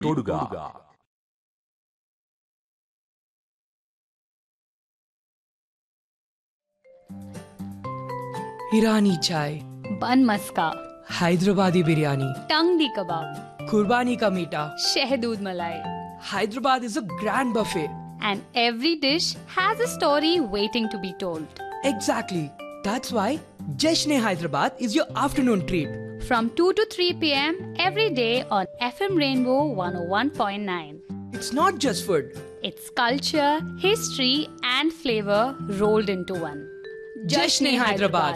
తోడుగా ईरानी चाय, बन मस्का, हैदराबादी बिरयानी, टंगडी कबाब, कुर्बानी का मीठा. शहदूद मलाई. Hyderabad is a grand buffet. And every dish has a story waiting to be told. Exactly. That's why Jashn Hyderabad is your afternoon treat. From 2 to 3 p.m. every day on FM Rainbow 101.9. It's not just food. It's culture, history and flavor rolled into one. Jashn Hyderabad.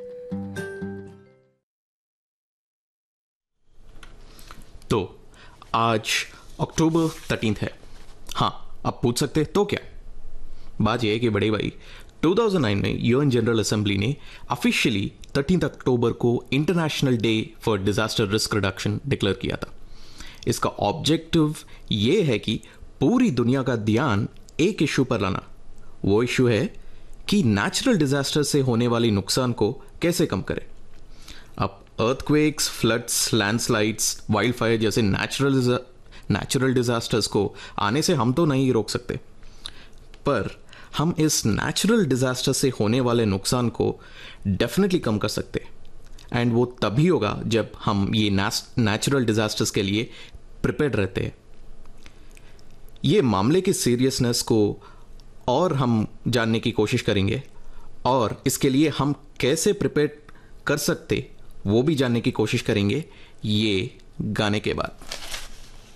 तो आज अक्टूबर 13 है. हाँ, आप पूछ सकते हैं तो क्या. बात यह है कि बड़े भाई 2009 में यूएन जनरल असेंबली ने ऑफिशियली 13 अक्टूबर को international day for disaster risk reduction declare किया था. इसका ऑब्जेक्टिव ये है कि पूरी दुनिया का ध्यान एक इशू पर लाना. वो इशू है कि नेचुरल डिजास्टर से होने वाली नुकसान को कैसे कम करें. अब earthquakes, floods, landslides, wild fire जैसे नेचुरल डिजास्टर्स को आने से हम तो नहीं रोक सकते, पर हम इस नेचुरल डिजास्टर से होने वाले नुकसान को डेफिनेटली कम कर सकते. एंड वो तभी होगा जब हम ये नेचुरल डिजास्टर्स के लिए प्रिपेयर्ड रहते हैं. ये मामले की सीरियसनेस को और हम जानने की कोशिश करेंगे, और इसके लिए हम कैसे प्रिपेयर कर सकते वो भी जानने की कोशिश करेंगे ये गाने के बाद.